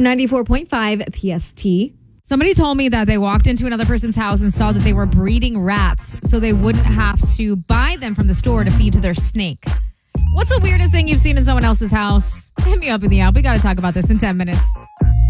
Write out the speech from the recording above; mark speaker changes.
Speaker 1: 94.5 PST.
Speaker 2: Somebody told me that they walked into another person's house and saw that they were breeding rats so they wouldn't have to buy them from the store to feed to their snake. What's the weirdest thing you've seen in someone else's house? Hit me up in the app. We got to talk about this in 10 minutes.